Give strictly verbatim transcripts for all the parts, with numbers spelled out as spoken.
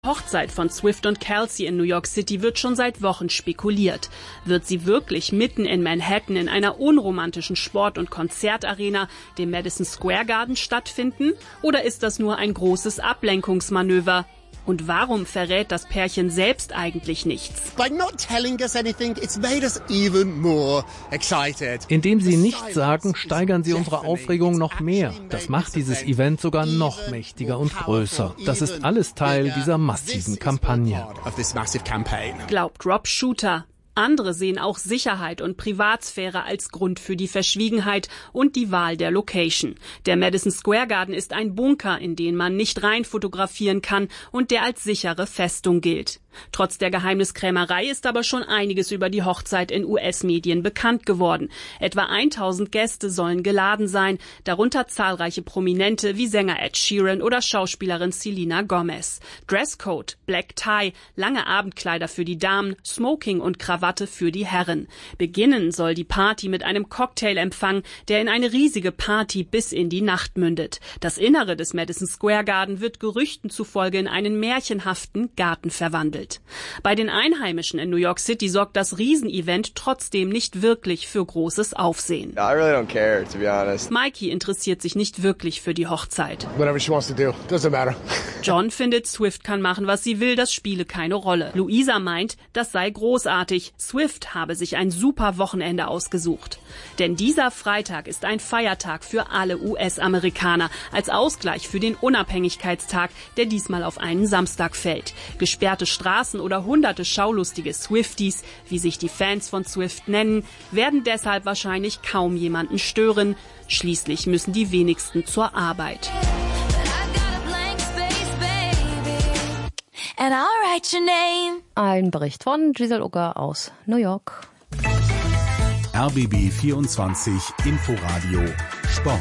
Hochzeit von Swift und Kelce in New York City wird schon seit Wochen spekuliert. Wird sie wirklich mitten in Manhattan in einer unromantischen Sport- und Konzertarena, dem Madison Square Garden, stattfinden? Oder ist das nur ein großes Ablenkungsmanöver? Und warum verrät das Pärchen selbst eigentlich nichts? Indem sie nichts sagen, steigern sie unsere Aufregung noch mehr. Das macht dieses Event sogar noch mächtiger und größer. Das ist alles Teil dieser massiven Kampagne. Glaubt Rob Shooter. Andere sehen auch Sicherheit und Privatsphäre als Grund für die Verschwiegenheit und die Wahl der Location. Der Madison Square Garden ist ein Bunker, in den man nicht rein fotografieren kann und der als sichere Festung gilt. Trotz der Geheimniskrämerei ist aber schon einiges über die Hochzeit in U S-Medien bekannt geworden. Etwa tausend Gäste sollen geladen sein, darunter zahlreiche Prominente wie Sänger Ed Sheeran oder Schauspielerin Selena Gomez. Dresscode, Black Tie, lange Abendkleider für die Damen, Smoking und Krawatte für die Herren. Beginnen soll die Party mit einem Cocktailempfang, der in eine riesige Party bis in die Nacht mündet. Das Innere des Madison Square Garden wird Gerüchten zufolge in einen märchenhaften Garten verwandelt. Bei den Einheimischen in New York City sorgt das Riesenevent trotzdem nicht wirklich für großes Aufsehen. I really don't care, to be honest. Mikey interessiert sich nicht wirklich für die Hochzeit. Whatever she wants to do, doesn't matter. John findet, Swift kann machen, was sie will, das spiele keine Rolle. Luisa meint, das sei großartig. Swift habe sich ein super Wochenende ausgesucht. Denn dieser Freitag ist ein Feiertag für alle U S-Amerikaner, als Ausgleich für den Unabhängigkeitstag, der diesmal auf einen Samstag fällt. Gesperrte Straßen oder hunderte schaulustige Swifties, wie sich die Fans von Swift nennen, werden deshalb wahrscheinlich kaum jemanden stören. Schließlich müssen die wenigsten zur Arbeit. Ein Bericht von Giselle Ucker aus New York. R B B vierundzwanzig Inforadio Sport.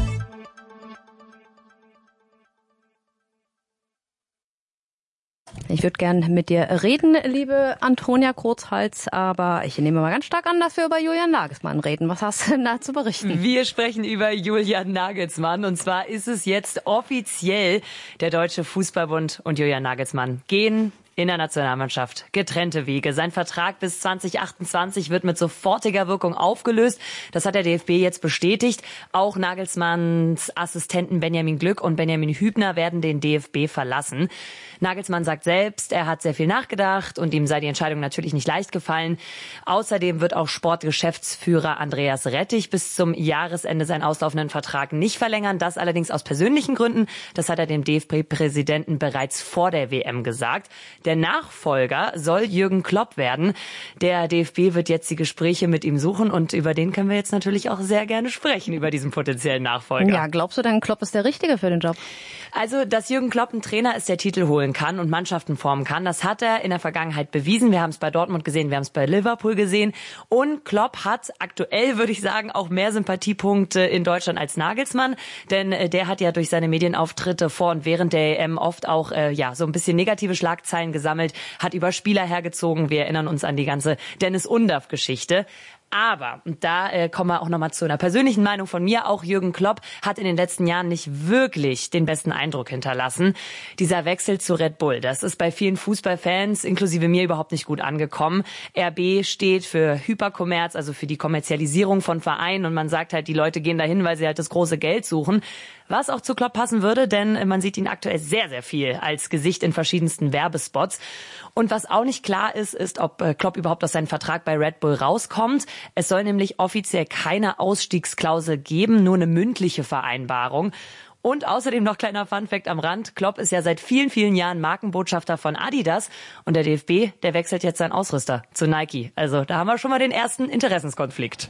Ich würde gern mit dir reden, liebe Antonia Kurzhals, aber ich nehme mal ganz stark an, dass wir über Julian Nagelsmann reden. Was hast du denn da zu berichten? Wir sprechen über Julian Nagelsmann und zwar ist es jetzt offiziell, der Deutsche Fußballbund und Julian Nagelsmann gehen in der Nationalmannschaft getrennte Wege. Sein Vertrag bis zwanzig achtundzwanzig wird mit sofortiger Wirkung aufgelöst. Das hat der D F B jetzt bestätigt. Auch Nagelsmanns Assistenten Benjamin Glück und Benjamin Hübner werden den D F B verlassen. Nagelsmann sagt selbst, er hat sehr viel nachgedacht und ihm sei die Entscheidung natürlich nicht leicht gefallen. Außerdem wird auch Sportgeschäftsführer Andreas Rettich bis zum Jahresende seinen auslaufenden Vertrag nicht verlängern. Das allerdings aus persönlichen Gründen. Das hat er dem D F B-Präsidenten bereits vor der W M gesagt. Der Nachfolger soll Jürgen Klopp werden. Der D F B wird jetzt die Gespräche mit ihm suchen und über den können wir jetzt natürlich auch sehr gerne sprechen, über diesen potenziellen Nachfolger. Ja, glaubst du denn, Klopp ist der Richtige für den Job? Also, dass Jürgen Klopp ein Trainer ist, der Titel holen kann und Mannschaften formen kann, das hat er in der Vergangenheit bewiesen. Wir haben es bei Dortmund gesehen, wir haben es bei Liverpool gesehen. Und Klopp hat aktuell, würde ich sagen, auch mehr Sympathiepunkte in Deutschland als Nagelsmann. Denn äh, der hat ja durch seine Medienauftritte vor und während der E M oft auch äh, ja so ein bisschen negative Schlagzeilen gesammelt, hat über Spieler hergezogen. Wir erinnern uns an die ganze Dennis Undaff-Geschichte. Aber, und da äh, kommen wir auch nochmal zu einer persönlichen Meinung von mir, auch Jürgen Klopp hat in den letzten Jahren nicht wirklich den besten Eindruck hinterlassen. Dieser Wechsel zu Red Bull, das ist bei vielen Fußballfans, inklusive mir, überhaupt nicht gut angekommen. R B steht für Hyperkommerz, also für die Kommerzialisierung von Vereinen und man sagt halt, die Leute gehen dahin, weil sie halt das große Geld suchen. Was auch zu Klopp passen würde, denn man sieht ihn aktuell sehr, sehr viel als Gesicht in verschiedensten Werbespots. Und was auch nicht klar ist, ist, ob Klopp überhaupt aus seinem Vertrag bei Red Bull rauskommt. Es soll nämlich offiziell keine Ausstiegsklausel geben, nur eine mündliche Vereinbarung. Und außerdem noch kleiner Funfact am Rand. Klopp ist ja seit vielen, vielen Jahren Markenbotschafter von Adidas. Und der D F B, der wechselt jetzt seinen Ausrüster zu Nike. Also da haben wir schon mal den ersten Interessenskonflikt.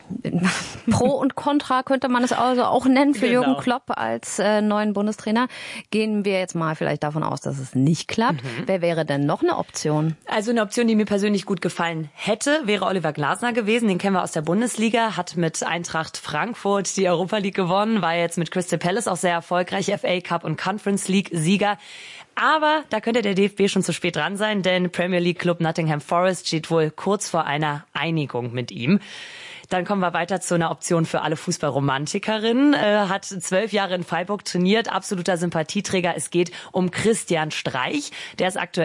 Pro und Contra könnte man es also auch nennen für Genau. Jürgen Klopp als äh, neuen Bundestrainer. Gehen wir jetzt mal vielleicht davon aus, dass es nicht klappt. Mhm. Wer wäre denn noch eine Option? Also eine Option, die mir persönlich gut gefallen hätte, wäre Oliver Glasner gewesen. Den kennen wir aus der Bundesliga, hat mit Eintracht Frankfurt die Europa League gewonnen, war jetzt mit Crystal Palace auch sehr erfolgreich. F A Cup und Conference League Sieger. Aber da könnte der D F B schon zu spät dran sein, denn Premier League Club Nottingham Forest steht wohl kurz vor einer Einigung mit ihm. Dann kommen wir weiter zu einer Option für alle Fußballromantikerinnen. Äh, hat zwölf Jahre in Freiburg trainiert, absoluter Sympathieträger. Es geht um Christian Streich. Der ist aktuell